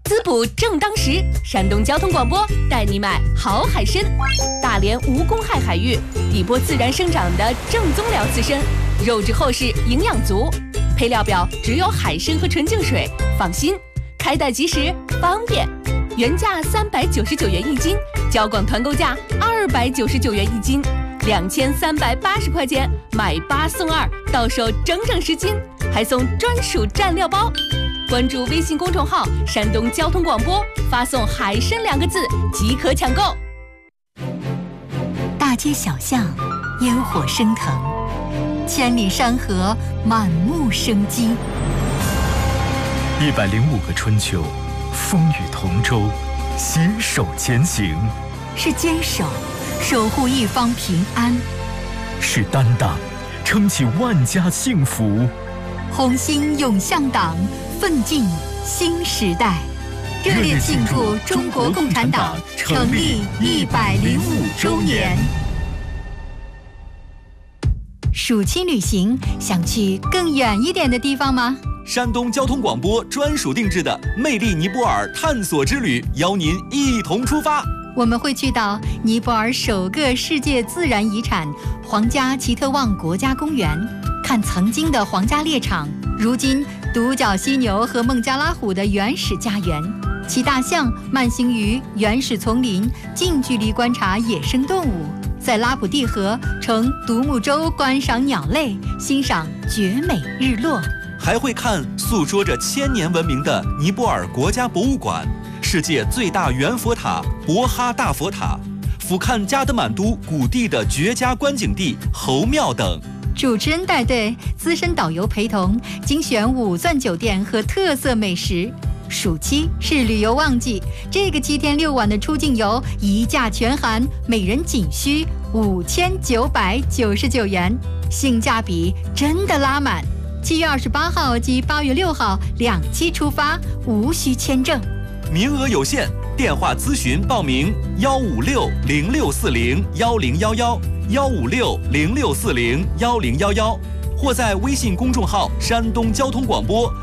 滋补正当时，山东交通广播带你买好海参。大连无公害海域，底波自然生长的正宗辽刺参，肉质厚实，营养足。配料表只有海参和纯净水，放心，开袋即时，方便。原价399元一斤，交广团购价299元一斤，2380块钱买8送2，到手整整10斤，还送专属蘸料包。关注微信公众号“山东交通广播”，发送“海参”2个字即可抢购。 大街小巷，烟火升腾，千里山河，满目生机。 105个春秋，风雨同舟，携手前行。 是坚守，守护一方平安； 是担当，撑起万家幸福。 红星涌向党，奋进新时代。热烈庆祝中国共产党成立105周年。暑期旅行，想去更远一点的地方吗？ 山东交通广播专属定制的魅力尼泊尔探索之旅，邀您一同出发。 我们会去到尼泊尔首个世界自然遗产皇家奇特旺国家公园，看曾经的皇家猎场，如今独角犀牛和孟加拉虎的原始家园，骑大象慢行于原始丛林，近距离观察野生动物，在拉普蒂河乘独木舟观赏鸟类，欣赏绝美日落。 还会看诉说着1000年文明的尼泊尔国家博物馆，世界最大圆佛塔博哈大佛塔，俯瞰加德满都谷地的绝佳观景地侯庙等。 主持人带队，资深导游陪同，精选5钻酒店和特色美食。暑期是旅游旺季，这个7天6晚的出境游一价全含，每人仅需5999元，性价比真的拉满。7月28号及8月6号2期出发，无需签证， 名额有限，电话咨询报名15606401011，15606401011，或在微信公众号“山东交通广播”